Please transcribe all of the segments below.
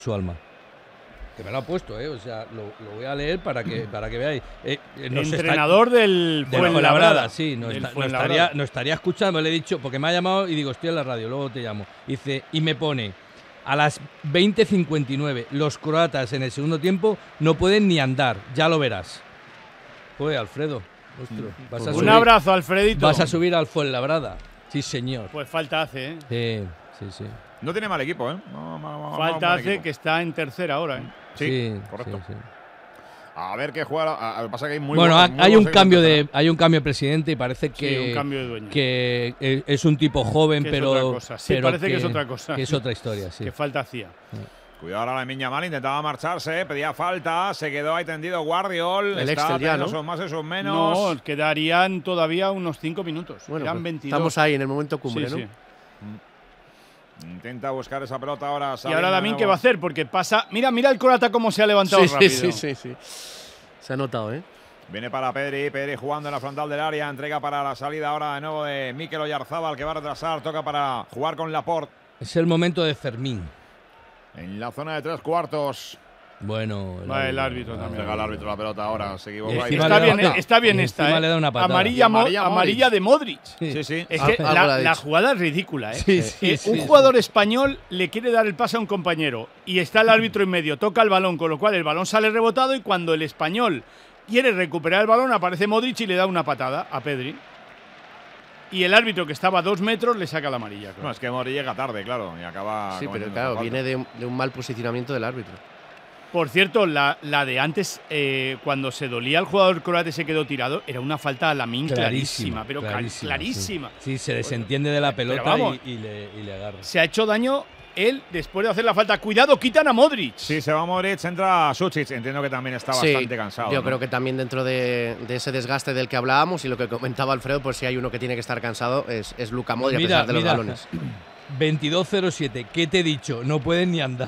su alma. Que me lo ha puesto, o sea, lo voy a leer para que veáis. Entrenador del Fuenlabrada, sí, no estaría escuchando, le he dicho, porque me ha llamado y digo, estoy en la radio, luego te llamo. Dice, y me pone, a las 20:59, los croatas en el segundo tiempo no pueden ni andar, ya lo verás. Pues, Alfredo, un abrazo, Alfredito. Vas a subir al Fuenlabrada. Sí, señor. Pues falta hace, ¿eh? Sí. No tiene mal equipo, ¿eh? Falta hace que está en tercera ahora, ¿eh? Sí, correcto. Sí. A ver qué juega. Lo que pasa es que hay muy hay un cambio de presidente y parece que, un cambio de dueño. Que es un tipo joven, pero parece que es otra cosa. Que es otra historia, sí. Que falta hacía. Cuidado ahora Lamine Yamal, intentaba marcharse, pedía falta, se quedó ahí tendido Guardiol. El Excel ya, ¿no? Son más, esos menos. No, quedarían todavía unos 5 minutos. Bueno, eran pues 22. estamos ahí en el momento cumbre, ¿no? Sí. Intenta buscar esa pelota ahora. Y ahora Lamine, ¿qué va a hacer? Porque pasa… Mira el croata cómo se ha levantado rápido. Sí. Se ha notado, ¿eh? Viene para Pedri jugando en la frontal del área, entrega para la salida ahora de nuevo de Mikel Oyarzábal, que va a retrasar, toca para jugar con Laporte. Es el momento de Fermín. En la zona de 3/4. Bueno, el árbitro también. Llega el árbitro la pelota ahora, se equivoca. Está bien esta, le da una patada. Amarilla de Modric. Sí. Es que la jugada es ridícula, ¿eh? Un jugador español le quiere dar el pase a un compañero y está el árbitro en medio, toca el balón, con lo cual el balón sale rebotado y cuando el español quiere recuperar el balón aparece Modric y le da una patada a Pedri. Y el árbitro, que estaba a 2 metros, le saca la amarilla. Claro. No, es que Modric llega tarde, claro, y acaba… Sí, pero claro, viene de un mal posicionamiento del árbitro. Por cierto, la de antes, cuando se dolía el jugador croata y se quedó tirado, era una falta a Lamine clarísima, pero clarísima. Sí, se desentiende de la pelota y le agarra. Se ha hecho daño él después de hacer la falta. Cuidado, quitan a Modric. Sí, se va Modric, entra Sučić. Entiendo que también está bastante cansado. Yo creo que también dentro de ese desgaste del que hablábamos y lo que comentaba Alfredo, pues si hay uno que tiene que estar cansado es Luka Modric, a pesar de los balones. 22:07, ¿qué te he dicho? No pueden ni andar.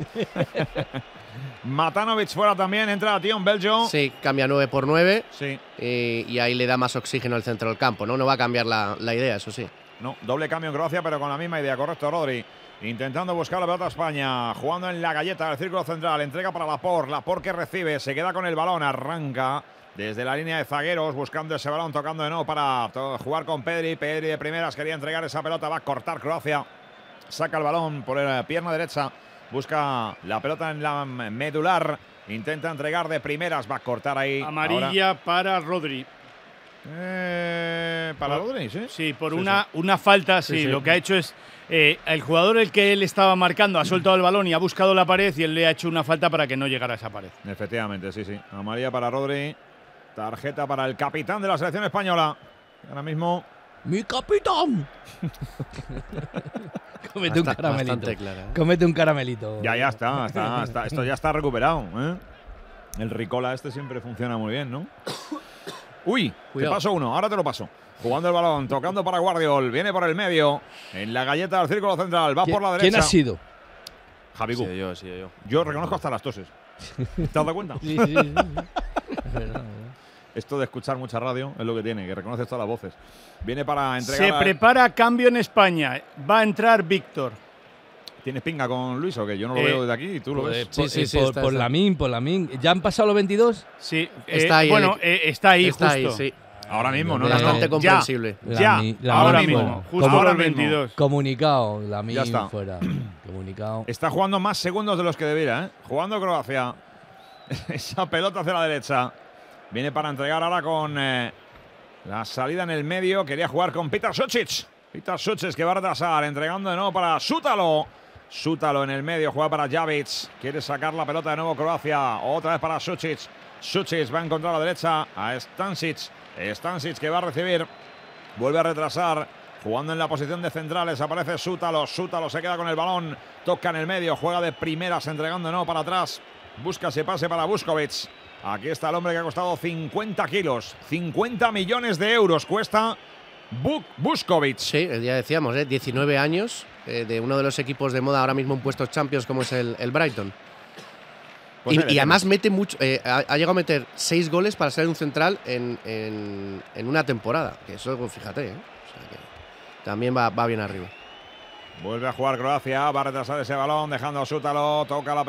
Matanovic fuera también, entra Tion Beljo. Sí, cambia 9 por 9. Sí. Y ahí le da más oxígeno al centro del campo, ¿no? No va a cambiar la idea, eso sí. No, doble cambio en Croacia, pero con la misma idea. Correcto, Rodri. Intentando buscar la pelota a España. Jugando en la galleta del círculo central. Entrega para Laporte. Laporte que recibe. Se queda con el balón. Arranca desde la línea de zagueros. Buscando ese balón. Tocando de nuevo para jugar con Pedri. Pedri de primeras. Quería entregar esa pelota. Va a cortar Croacia. Saca el balón por la pierna derecha. Busca la pelota en la medular. Intenta entregar de primeras. Va a cortar ahí. Amarilla ahora para Rodri. Para Rodri, ¿sí? Sí, por una falta, sí. Lo que ha hecho es… el jugador el que él estaba marcando ha soltado el balón y ha buscado la pared y él le ha hecho una falta para que no llegara a esa pared. Efectivamente, sí. Amarilla para Rodri. Tarjeta para el capitán de la selección española. Ahora mismo… ¡Mi capitán! Cómete un caramelito. Clara, ¿eh? Cómete un caramelito. Ya está. Esto ya está recuperado, ¿eh? El Ricola este siempre funciona muy bien, ¿no? Uy, cuidado. Te paso uno, ahora te lo paso. Jugando el balón, tocando para Guardiol, viene por el medio, en la galleta del círculo central, va por la derecha. ¿Quién ha sido? Javi Gu. Sí, yo. Yo reconozco hasta las toses. ¿Te has dado cuenta? Sí. Esto de escuchar mucha radio es lo que tiene, que reconoces todas las voces. Viene para entregar… Se prepara cambio en España. Va a entrar Víctor. ¿Tienes pinga con Luis o qué? Yo no lo veo desde aquí y tú lo ves. Por Lamine. ¿Ya han pasado los 22? Sí. Está ahí. Está ahí justo. Ahí, sí. Ahora mismo, ¿no? Bastante comprensible. Ahora mismo. Justo ahora los mismo. 22. Comunicado. Lamine Ya está. fuera. Comunicado. Está jugando más segundos de los que debiera, ¿eh? Jugando Croacia. Esa pelota hacia la derecha. Viene para entregar ahora con la salida en el medio. Quería jugar con Petar Sučić. Petar Sučić que va a retrasar. Entregando de nuevo para Sútalo. Sútalo en el medio. Juega para Javic. Quiere sacar la pelota de nuevo Croacia. Otra vez para Sučić. Sučić va a encontrar a la derecha a Stančić. Stančić que va a recibir. Vuelve a retrasar. Jugando en la posición de centrales. Aparece Sútalo. Sútalo se queda con el balón. Toca en el medio. Juega de primeras. Entregando de nuevo para atrás. Busca ese pase para Vuskovic. Aquí está el hombre que ha costado 50 kilos. 50 millones de euros cuesta Vuskovic. Sí, ya decíamos, 19 años, de uno de los equipos de moda ahora mismo en puestos Champions como es el Brighton. Pues y además mete mucho, ha llegado a meter 6 goles para ser un central en una temporada. Que eso, fíjate, o sea que también va bien arriba. Vuelve a jugar Croacia, va a retrasar ese balón, dejando a Sútalo, toca la